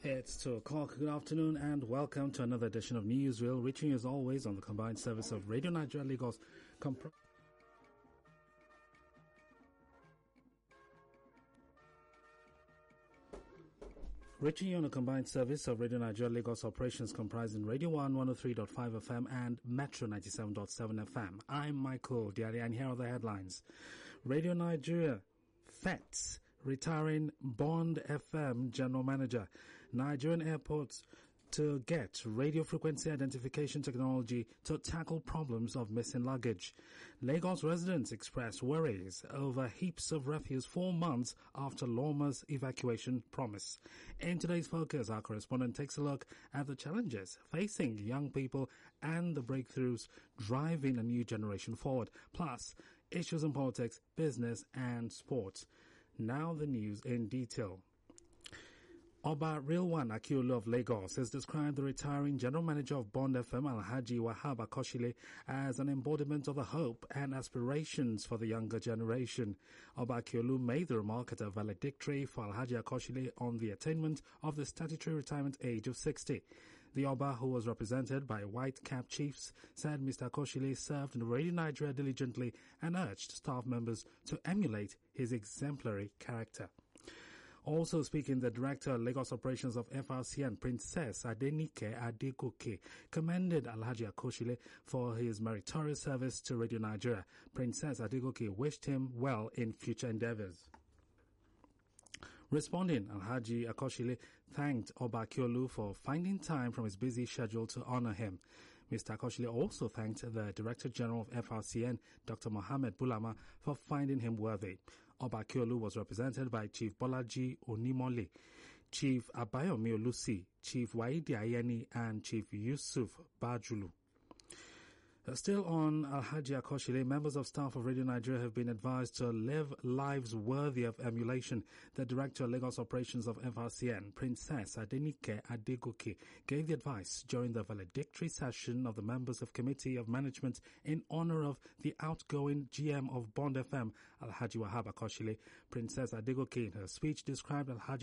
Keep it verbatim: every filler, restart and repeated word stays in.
It's two o'clock. Good afternoon and welcome to another edition of Newsreel, reaching you as always on the combined service of Radio Nigeria Lagos. Compr- Reaching you on a combined service of Radio Nigeria Lagos operations comprising Radio one one oh three point five F M and Metro ninety-seven point seven F M. I'm Michael Diari and here are the headlines. Radio Nigeria Fets retiring Bond F M General Manager. Nigerian airports to get radio frequency identification technology to tackle problems of missing luggage. Lagos residents express worries over heaps of refuse four months after Loma's evacuation promise. In today's focus, our correspondent takes a look at the challenges facing young people and the breakthroughs driving a new generation forward, plus issues in politics, business and sports. Now the news in detail. Oba Rilwan Akiolu of Lagos has described the retiring General Manager of Bond F M, Alhaji Wahab Akoshile, as an embodiment of the hope and aspirations for the younger generation. Oba Akiolu made the remark at a valedictory for Alhaji Akoshile on the attainment of the statutory retirement age of sixty. The Oba, who was represented by white-cap chiefs, said Mister Akoshile served in Radio Nigeria diligently and urged staff members to emulate his exemplary character. Also speaking, the Director of Lagos Operations of F R C N, Princess Adenike Adegoke, commended Alhaji Akoshile for his meritorious service to Radio Nigeria. Princess Adegoke wished him well in future endeavors. Responding, Alhaji Akoshile thanked Oba Akiolu for finding time from his busy schedule to honor him. Mister Akoshile also thanked the Director General of F R C N, Doctor Mohammed Bulama, for finding him worthy. Oba Akiolu was represented by Chief Bolaji Onimole, Chief Abayomi Olusi, Chief Waidi Ayeni, and Chief Yusuf Bajulu. Still on Alhaji Akoshile, members of staff of Radio Nigeria have been advised to live lives worthy of emulation. The Director of Lagos Operations of F R C N, Princess Adenike Adegoke, gave the advice during the valedictory session of the members of Committee of Management in honor of the outgoing G M of Bond F M, Alhaji Wahab Akoshile. Princess Adegoke, in her speech, described Alhaji